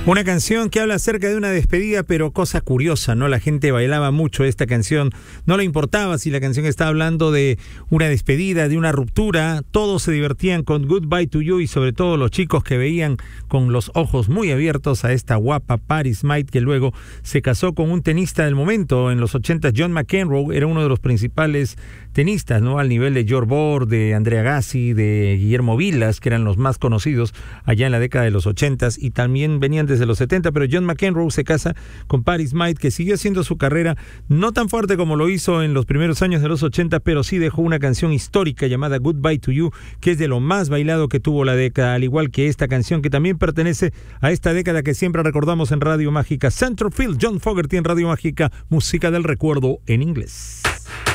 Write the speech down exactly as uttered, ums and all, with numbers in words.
Una canción que habla acerca de una despedida, pero cosa curiosa, ¿no? La gente bailaba mucho esta canción, no le importaba si la canción estaba hablando de una despedida, de una ruptura, todos se divertían con Goodbye to You y sobre todo los chicos que veían con los ojos muy abiertos a esta guapa Paris Might, que luego se casó con un tenista del momento. En los ochenta, John McEnroe era uno de los principales tenistas, ¿no? Al nivel de George Borg, de Andrea Agassi, de Guillermo Vilas, que eran los más conocidos allá en la década de los ochenta, y también venían desde los setenta, pero John McEnroe se casa con Paris Might, que siguió haciendo su carrera no tan fuerte como lo hizo en los primeros años de los ochenta, pero sí dejó una canción histórica llamada Goodbye to You, que es de lo más bailado que tuvo la década, al igual que esta canción que también pertenece a esta década que siempre recordamos en Radio Mágica. Centerfield, John Fogerty en Radio Mágica, música del recuerdo en inglés.